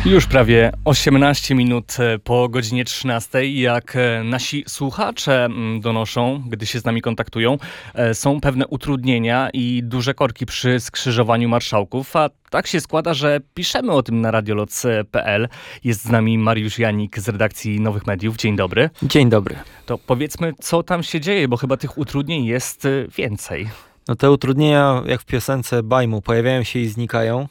Już prawie 18 minut po godzinie 13, jak nasi słuchacze donoszą, gdy się z nami kontaktują, są pewne utrudnienia i duże korki przy skrzyżowaniu marszałków, a tak się składa, że piszemy o tym na radioloc.pl. Jest z nami Mariusz Janik z redakcji Nowych Mediów. Dzień dobry. Dzień dobry. To powiedzmy, co tam się dzieje, bo chyba tych utrudnień jest więcej. No te utrudnienia, jak w piosence Bajmu, pojawiają się i znikają.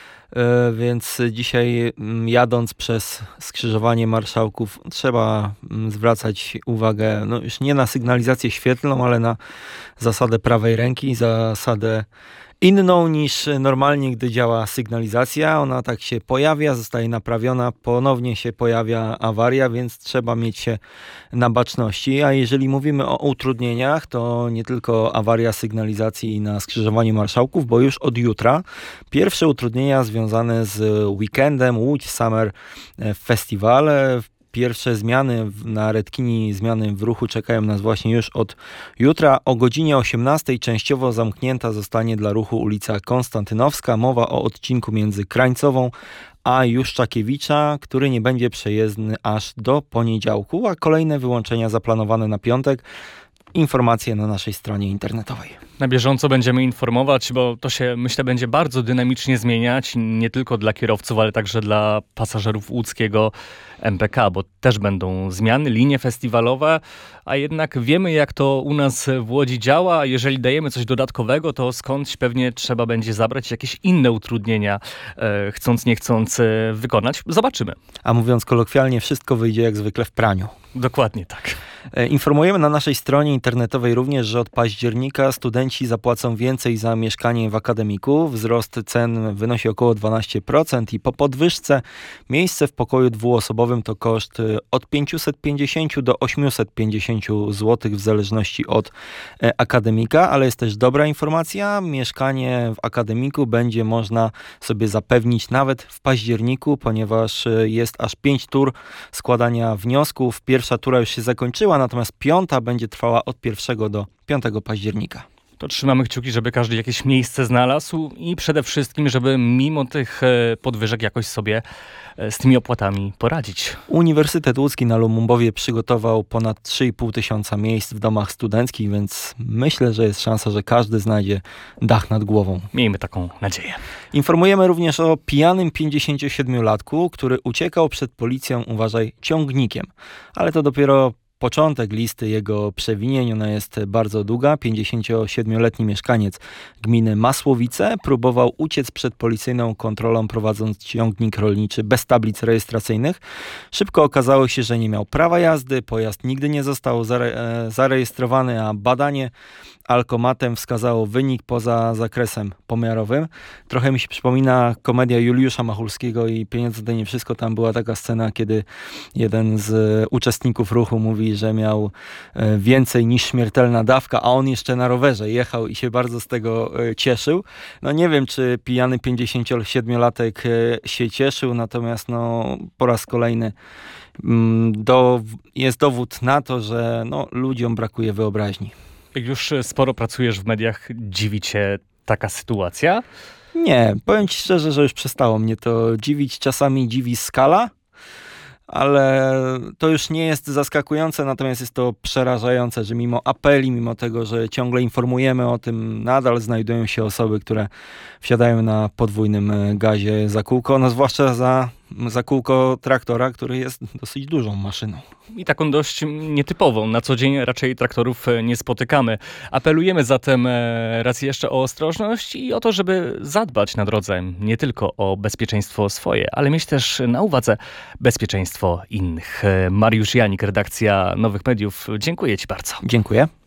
Więc dzisiaj jadąc przez skrzyżowanie marszałków trzeba zwracać uwagę już nie na sygnalizację świetlną, ale na zasadę prawej ręki, zasadę inną niż normalnie, gdy działa sygnalizacja. Ona tak się pojawia, zostaje naprawiona, ponownie się pojawia awaria, więc trzeba mieć się na baczności. A jeżeli mówimy o utrudnieniach, to nie tylko awaria sygnalizacji na skrzyżowaniu marszałków, bo już od jutra pierwsze utrudnienia związane z weekendem Łódź Summer Festival. Pierwsze zmiany na Redkini, zmiany w ruchu czekają nas właśnie już od jutra. O godzinie 18 częściowo zamknięta zostanie dla ruchu ulica Konstantynowska. Mowa o odcinku między Krańcową a Juszczakiewicza, który nie będzie przejezdny aż do poniedziałku, a kolejne wyłączenia zaplanowane na piątek. Informacje na naszej stronie internetowej. Na bieżąco będziemy informować, bo to się, myślę, będzie bardzo dynamicznie zmieniać, nie tylko dla kierowców, ale także dla pasażerów łódzkiego MPK, bo też będą zmiany, linie festiwalowe, a jednak wiemy, jak to u nas w Łodzi działa. Jeżeli dajemy coś dodatkowego, to skądś pewnie trzeba będzie zabrać jakieś inne utrudnienia, chcąc nie chcąc wykonać. Zobaczymy. A mówiąc kolokwialnie, wszystko wyjdzie jak zwykle w praniu. Dokładnie tak. Informujemy na naszej stronie internetowej również, że od października studenci zapłacą więcej za mieszkanie w akademiku. Wzrost cen wynosi około 12% i po podwyżce miejsce w pokoju dwuosobowym to koszt od 550 do 850 zł w zależności od akademika, ale jest też dobra informacja. Mieszkanie w akademiku będzie można sobie zapewnić nawet w październiku, ponieważ jest aż 5 tur składania wniosków. Pierwsza tura już się zakończyła, natomiast piąta będzie trwała od 1 do 5 października. To trzymamy kciuki, żeby każdy jakieś miejsce znalazł i przede wszystkim, żeby mimo tych podwyżek jakoś sobie z tymi opłatami poradzić. Uniwersytet Łódzki na Lumumbowie przygotował ponad 3,5 tysiąca miejsc w domach studenckich, więc myślę, że jest szansa, że każdy znajdzie dach nad głową. Miejmy taką nadzieję. Informujemy również o pijanym 57-latku, który uciekał przed policją, uważaj, ciągnikiem. Ale to dopiero początek listy jego przewinień. Ona jest bardzo długa. 57-letni mieszkaniec gminy Masłowice próbował uciec przed policyjną kontrolą, prowadząc ciągnik rolniczy bez tablic rejestracyjnych. Szybko okazało się, że nie miał prawa jazdy. Pojazd nigdy nie został zarejestrowany, a badanie alkomatem wskazało wynik poza zakresem pomiarowym. Trochę mi się przypomina komedia Juliusza Machulskiego i Pieniądze to nie wszystko. Tam była taka scena, kiedy jeden z uczestników ruchu mówi, że miał więcej niż śmiertelna dawka, a on jeszcze na rowerze jechał i się bardzo z tego cieszył. No nie wiem, czy pijany 57-latek się cieszył, natomiast po raz kolejny jest dowód na to, że ludziom brakuje wyobraźni. Jak już sporo pracujesz w mediach, dziwi cię taka sytuacja? Nie, powiem ci szczerze, że już przestało mnie to dziwić. Czasami dziwi skala, ale to już nie jest zaskakujące, natomiast jest to przerażające, że mimo apeli, mimo tego, że ciągle informujemy o tym, nadal znajdują się osoby, które wsiadają na podwójnym gazie za kółko, zwłaszcza za kółko traktora, który jest dosyć dużą maszyną. I taką dość nietypową. Na co dzień raczej traktorów nie spotykamy. Apelujemy zatem raz jeszcze o ostrożność i o to, żeby zadbać na drodze nie tylko o bezpieczeństwo swoje, ale mieć też na uwadze bezpieczeństwo innych. Mariusz Janik, redakcja Nowych Mediów. Dziękuję ci bardzo. Dziękuję.